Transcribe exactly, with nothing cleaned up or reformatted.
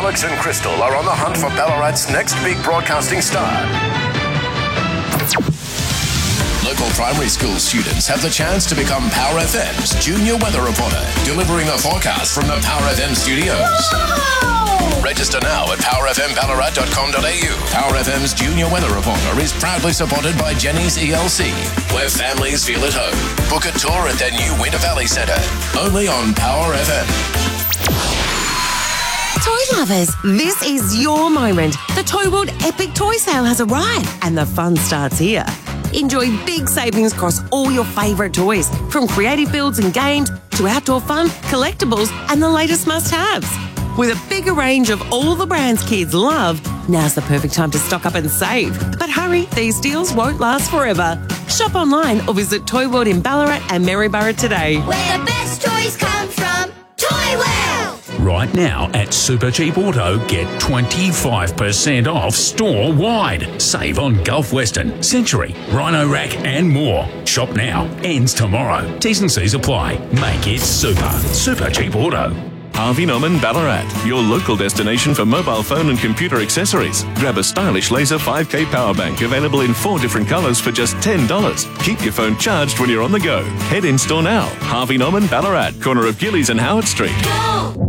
Alex and Crystal are on the hunt for Ballarat's next big broadcasting star. Local primary school students have the chance to become Power F M's junior weather reporter, delivering the forecast from the Power F M studios. Whoa! Register now at power f m ballarat dot com dot a u. Power F M's junior weather reporter is proudly supported by Jenny's E L C, where families feel at home. Book a tour at their new Winter Valley Centre, only on Power F M. Toy lovers, this is your moment. The Toy World Epic Toy Sale has arrived and the fun starts here. Enjoy big savings across all your favourite toys, from creative builds and games to outdoor fun, collectibles and the latest must-haves. With a bigger range of all the brands kids love, now's the perfect time to stock up and save. But hurry, these deals won't last forever. Shop online or visit Toy World in Ballarat and Maryborough today. Where the best toys come from, Toy World! Right now at Supercheap Auto, get twenty-five percent off store-wide. Save on Gulf Western, Century, Rhino Rack and more. Shop now, ends tomorrow. T's and C's apply. Make it super. Supercheap Auto. Harvey Norman Ballarat, your local destination for mobile phone and computer accessories. Grab a stylish laser five K power bank available in four different colours for just ten dollars. Keep your phone charged when you're on the go. Head in store now. Harvey Norman Ballarat, corner of Gillies and Howard Street. Go!